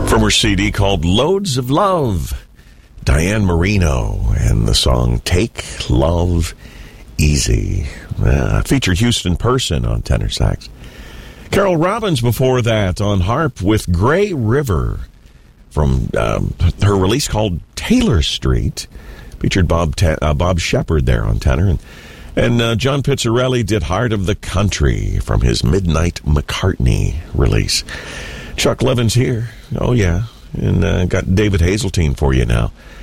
From her CD called Loads of Love, Diane Marino, and the song Take Love Easy. Featured Houston Person on tenor sax. Carol Robbins before that on harp with Gray River from her release called Taylor Street. Featured Bob Shepard there on tenor. And John Pizzarelli did Heart of the Country from his Midnight McCartney release. Chuck Levin's here. Oh, yeah. And got David Hazeltine for you now.